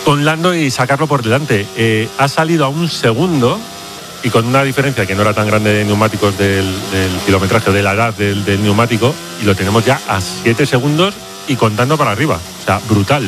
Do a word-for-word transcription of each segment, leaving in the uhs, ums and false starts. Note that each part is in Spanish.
con Lando y sacarlo por delante. Eh, ha salido a un segundo y con una diferencia que no era tan grande de neumáticos del, del kilometraje, de la edad del, del neumático, y lo tenemos ya a siete segundos y contando para arriba. O sea, brutal.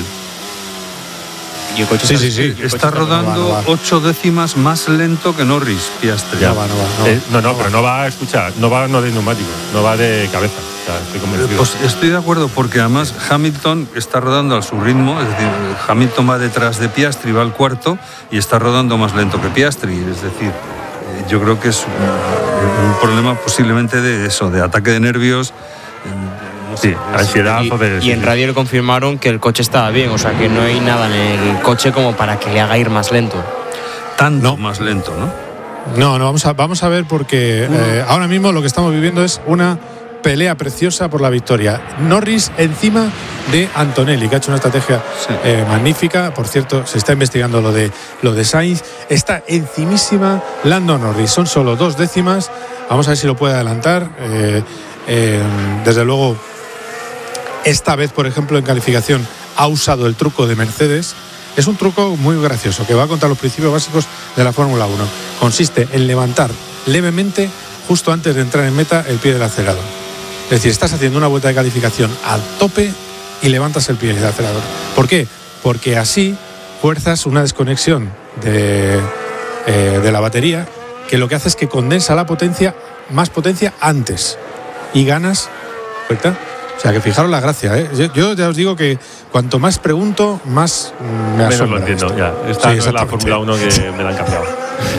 Y el coche sí, está, sí, sí. el Está rodando no va, no va. ocho décimas más lento que Norris, Piastri. Ya. No va, no va. No, eh, no, no, no pero va. no va, escucha, no va no de neumáticos, no va de cabeza. O sea, estoy convencido. Pues estoy de acuerdo, porque además Hamilton está rodando a su ritmo, es decir, Hamilton va detrás de Piastri, va al cuarto y está rodando más lento que Piastri. Es decir, eh, yo creo que es un, un problema posiblemente de eso, de ataque de nervios. eh, no sé, Sí, ansiedad. Y, o de- y sí, en sí. radio le confirmaron que el coche estaba bien, o sea que no hay nada en el coche como para que le haga ir más lento. tanto No. más lento, ¿no? No, no, vamos a, vamos a ver porque eh, ahora mismo lo que estamos viviendo es una pelea preciosa por la victoria. Norris encima de Antonelli, que ha hecho una estrategia Sí. eh, magnífica. Por cierto, se está investigando lo de, lo de Sainz. Está encimísima Lando Norris. Son solo dos décimas. Vamos a ver si lo puede adelantar. Eh, eh, desde luego, esta vez, por ejemplo, en calificación ha usado el truco de Mercedes. Es un truco muy gracioso que va contra los principios básicos de la Fórmula uno. Consiste en levantar levemente, justo antes de entrar en meta, el pie del acelerador. Es decir, estás haciendo una vuelta de calificación al tope y levantas el pie del acelerador. ¿Por qué? Porque así fuerzas una desconexión de, eh, de la batería, que lo que hace es que condensa la potencia, más potencia antes, y ganas, ¿correcto? O sea, que fijaros la gracia, ¿eh? Yo, yo ya os digo que cuanto más pregunto, más mm, me Menos asombra lo entiendo, esto. ya. Esta Sí, no es la exactamente. Fórmula uno que me la han cambiado.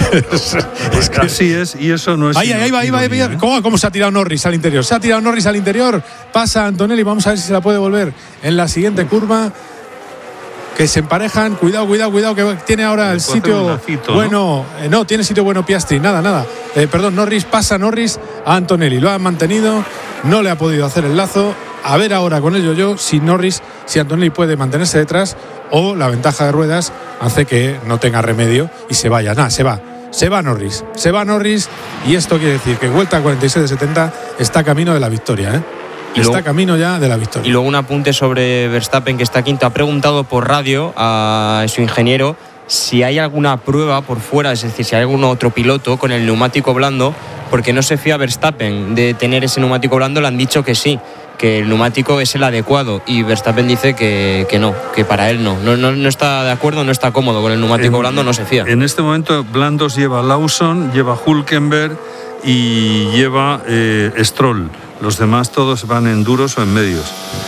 Es que así es, y eso no es. Ahí, ahí va, ahí va, ahí va. ironía, ¿eh? ¿Cómo, ¿Cómo se ha tirado Norris al interior? Se ha tirado Norris al interior. Pasa Antonelli. Vamos a ver si se la puede volver en la siguiente curva. Que se emparejan. Cuidado, cuidado, cuidado. Que tiene ahora el Puede hacer un sitio lacito, ¿no? bueno. Eh, no, tiene sitio bueno Piastri. Nada, nada. Eh, perdón, Norris pasa Norris a Antonelli. Lo ha mantenido. No le ha podido hacer el lazo. A ver ahora con el yo-yo si Norris, si Antonelli puede mantenerse detrás o la ventaja de ruedas hace que no tenga remedio y se vaya. Nada, se va. Se va Norris. Se va Norris y esto quiere decir que vuelta a cuarenta y seis de setenta está camino de la victoria, ¿eh? Y Está luego- camino ya de la victoria. Y luego un apunte sobre Verstappen, que está quinto. Ha preguntado por radio a su ingeniero si hay alguna prueba por fuera, es decir, si hay algún otro piloto con el neumático blando, porque no se fía Verstappen de tener ese neumático blando. Le han dicho que sí, que el neumático es el adecuado, y Verstappen dice que, que no, que para él no. No, no. no está de acuerdo, no está cómodo con el neumático En- blando, no se fía. En este momento, Blandos lleva Lawson, lleva Hülkenberg y lleva eh, Stroll. Los demás todos van en duros o en medios.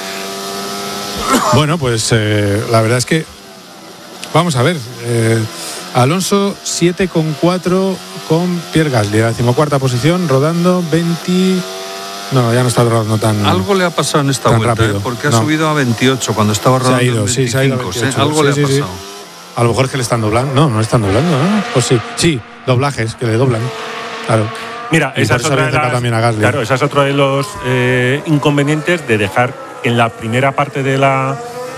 Bueno, pues eh, la verdad es que vamos a ver. eh, Alonso siete coma cuatro con Pierre Gasly, la decimocuarta posición, rodando veinte. No, ya no está rodando tan. Algo le ha pasado en esta Tan vuelta, rápido. ¿eh? Porque ha No. subido a veintiocho cuando estaba Se ha rodando ido, en sí, se ha ido a veinticinco, ¿eh? veintiocho. Algo Sí, le ha sí, sí. pasado. A lo mejor es que le están doblando. No, no le están doblando, ¿no? Pues sí, sí, doblajes que le doblan. Claro. Mira, Y esa por es eso otra había de sacado las, también a Gasly. claro, esa es otro de los eh, inconvenientes de dejar que en la primera parte de la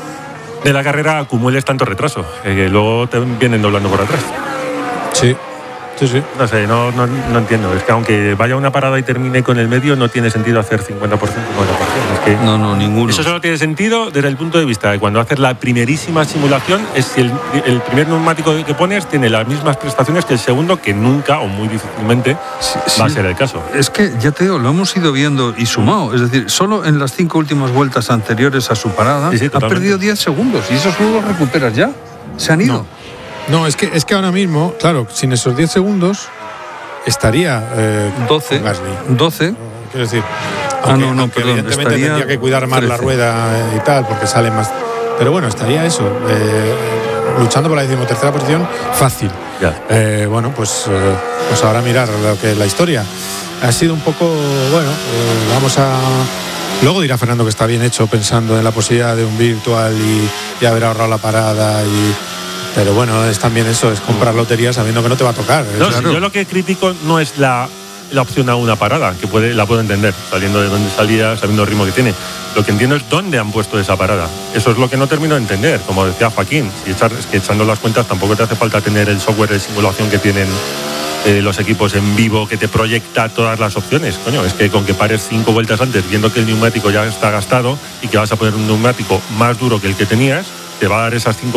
de la carrera acumules tanto retraso, eh, que luego te vienen doblando por atrás. Sí, sí, sí. No sé, no, no, no entiendo. Es que aunque vaya una parada y termine con el medio, no tiene sentido hacer cincuenta por ciento, cincuenta por ciento. Es que No, no, ninguno. eso solo tiene sentido desde el punto de vista de cuando haces la primerísima simulación, es si el, el primer neumático que pones tiene las mismas prestaciones que el segundo, que nunca o muy difícilmente Sí, va a sí. ser el caso. Es que, ya te digo, lo hemos ido viendo y sumado. Es decir, solo en las cinco últimas vueltas anteriores a su parada Sí, sí, ha totalmente. perdido diez segundos. Y esos solo los recuperas ya. Se han ido. No. No, es que, es que ahora mismo, claro, sin esos diez segundos estaría eh, doce. con Gasly. doce. Quiero decir, Ah, aunque- no, no, aunque perdón, evidentemente estaría tendría que cuidar más la trece. rueda eh, y tal, porque sale más. Pero bueno, estaría eso, eh, luchando por la decimotercera posición, fácil. Ya. Eh, bueno, pues, eh, pues ahora mirar lo que es la historia. Ha sido un poco, bueno, eh, vamos a. Luego dirá Fernando que está bien hecho pensando en la posibilidad de un virtual y, y haber ahorrado la parada y. Pero bueno, es también eso, es comprar lotería sabiendo que no te va a tocar. No, Claro. si yo lo que critico no es la, la opción a una parada, que puede, la puedo entender, saliendo de donde salía, sabiendo el ritmo que tiene. Lo que entiendo es dónde han puesto esa parada. Eso es lo que no termino de entender. Como decía Joaquín, si echar, es que echando las cuentas tampoco te hace falta tener el software de simulación que tienen eh, los equipos en vivo, que te proyecta todas las opciones. Coño, es que con que pares cinco vueltas antes, viendo que el neumático ya está gastado y que vas a poner un neumático más duro que el que tenías, te va a dar esas cinco